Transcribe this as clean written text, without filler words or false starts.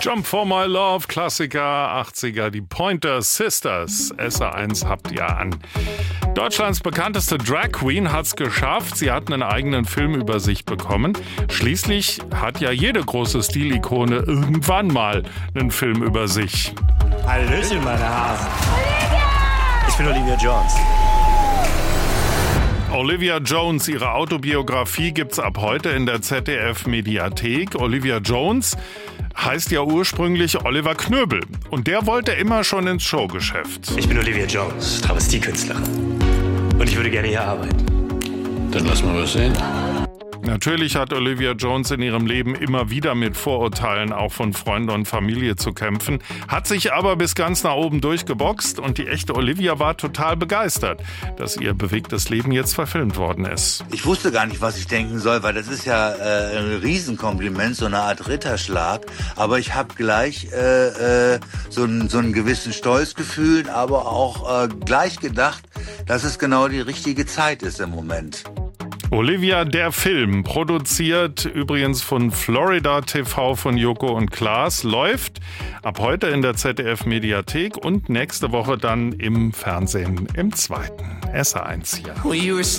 Jump for My Love, Klassiker, 80er, die Pointer Sisters. SR1 habt ihr an. Deutschlands bekannteste Drag Queen hat's geschafft. Sie hat einen eigenen Film über sich bekommen. Schließlich hat ja jede große Stilikone irgendwann mal einen Film über sich. Hallöchen, meine Hasen. Ich bin Olivia Jones. Olivia Jones, ihre Autobiografie gibt's ab heute in der ZDF-Mediathek. Olivia Jones heißt ja ursprünglich Oliver Knöbel. Und der wollte immer schon ins Showgeschäft. Ich bin Olivia Jones, Travestiekünstlerin. Und ich würde gerne hier arbeiten. Dann lass mal was sehen. Natürlich hat Olivia Jones in ihrem Leben immer wieder mit Vorurteilen auch von Freunden und Familie zu kämpfen, hat sich aber bis ganz nach oben durchgeboxt und die echte Olivia war total begeistert, dass ihr bewegtes Leben jetzt verfilmt worden ist. Ich wusste gar nicht, was ich denken soll, weil das ist ja ein Riesenkompliment, so eine Art Ritterschlag. Aber ich habe gleich so einen gewissen Stolz gefühlt, aber auch gleich gedacht, dass es genau die richtige Zeit ist im Moment. Olivia, der Film, produziert übrigens von Florida TV von Joko und Klaas, läuft ab heute in der ZDF-Mediathek und nächste Woche dann im Fernsehen im 2. SR1 hier.